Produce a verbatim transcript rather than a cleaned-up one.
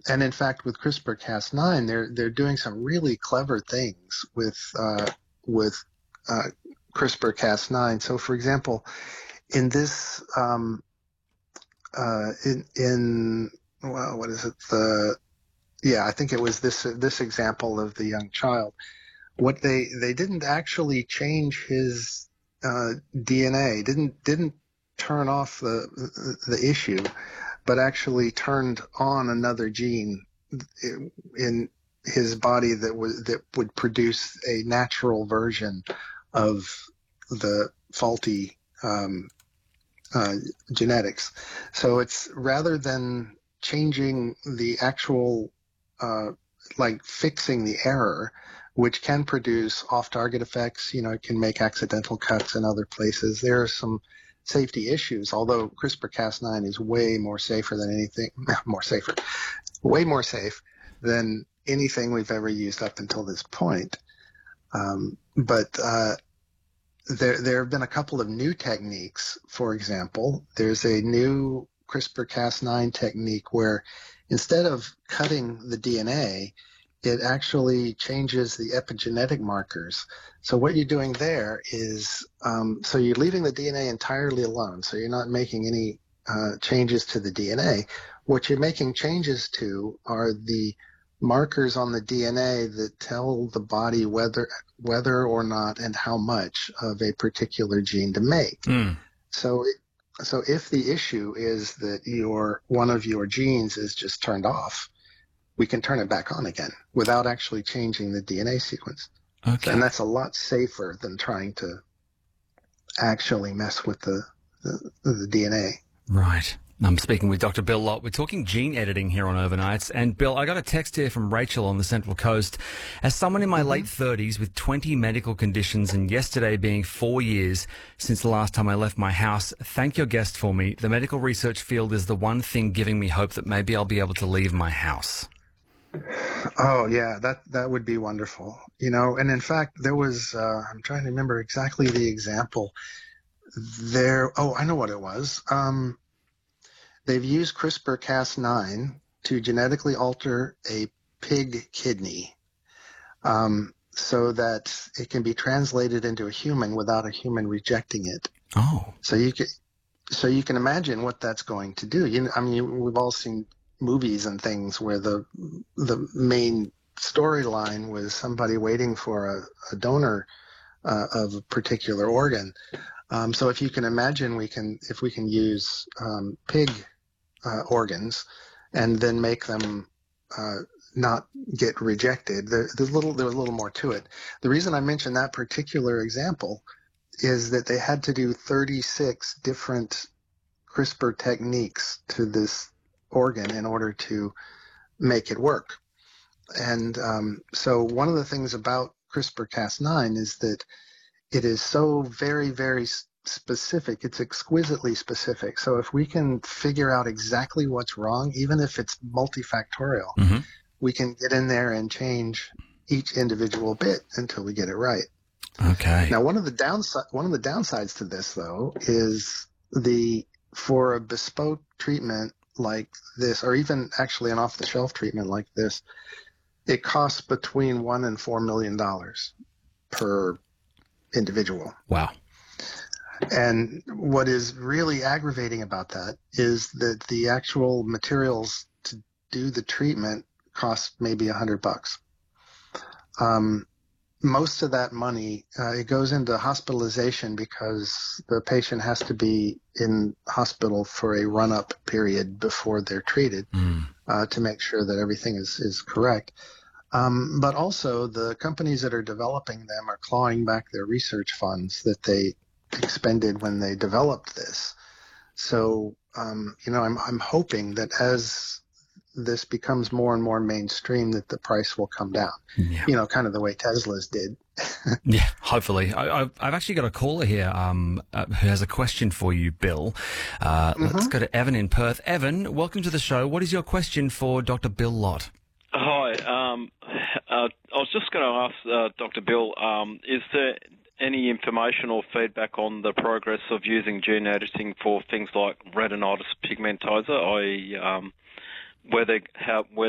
and in fact, with CRISPR Cas nine, they're they're doing some really clever things with uh, with uh, CRISPR Cas nine. So, for example, in this um, uh, in in well, what is it? The yeah, I think it was this this example of the young child. What they they didn't actually change his uh, D N A, didn't didn't turn off the the issue, but actually turned on another gene in his body that was that would produce a natural version of the faulty um, uh, genetics. So it's rather than changing the actual, uh, like fixing the error, which can produce off-target effects. You know, it can make accidental cuts in other places. There are some safety issues, although CRISPR Cas nine is way more safer than anything, more safer, way more safe than anything we've ever used up until this point. Um, but uh, there, there have been a couple of new techniques. For example, there's a new CRISPR Cas nine technique where instead of cutting the D N A, it actually changes the epigenetic markers. So what you're doing there is, um, so you're leaving the D N A entirely alone. So you're not making any uh, changes to the D N A. What you're making changes to are the markers on the D N A that tell the body whether whether or not and how much of a particular gene to make. Mm. So, so if the issue is that your one of your genes is just turned off, we can turn it back on again without actually changing the D N A sequence. Okay. And that's a lot safer than trying to actually mess with the, the, the D N A. Right. I'm speaking with Doctor Bill Lott. We're talking gene editing here on Overnights. And Bill, I got a text here from Rachel on the Central Coast. As someone in my mm-hmm. late thirties with twenty medical conditions and yesterday being four years since the last time I left my house, thank your guest for me. The medical research field is the one thing giving me hope that maybe I'll be able to leave my house. Oh, yeah, that, that would be wonderful. You know, and in fact, there was, uh, I'm trying to remember exactly the example there. Oh, I know what it was. Um, they've used CRISPR Cas nine to genetically alter a pig kidney um, so that it can be translated into a human without a human rejecting it. Oh. So you can, so you can imagine what that's going to do. You know, I mean, we've all seen movies and things where the the main storyline was somebody waiting for a, a donor uh, of a particular organ. Um, so if you can imagine, we can if we can use um, pig uh, organs and then make them uh, not get rejected. There, there's a little there's a little more to it. The reason I mentioned that particular example is that they had to do thirty-six different CRISPR techniques to this organ in order to make it work. And um, so one of the things about CRISPR Cas nine is that it is so very, very specific. It's exquisitely specific. So if we can figure out exactly what's wrong, even if it's multifactorial, mm-hmm. we can get in there and change each individual bit until we get it right. Okay. Now, one of the downside, one of the downsides to this, though, is the for a bespoke treatment like this, or even actually an off-the-shelf treatment like this, it costs between one and four million dollars per individual. Wow. And what is really aggravating about that is that the actual materials to do the treatment cost maybe a hundred bucks. Um, most of that money, uh, it goes into hospitalization because the patient has to be in hospital for a run-up period before they're treated mm. uh, to make sure that everything is, is correct. Um, but also the companies that are developing them are clawing back their research funds that they expended when they developed this. So, um, you know, I'm, I'm hoping that as this becomes more and more mainstream, that the price will come down. Yeah. You know, kind of the way Tesla's did. Yeah, hopefully. I, I've, I've actually got a caller here um, uh, who has a question for you, Bill. Uh, mm-hmm. Let's go to Evan in Perth. Evan, welcome to the show. What is your question for Doctor Bill Lott? Hi. Um, uh, I was just going to ask uh, Doctor Bill, um, is there any information or feedback on the progress of using gene editing for things like retinitis pigmentosa, that is, um, whether how whether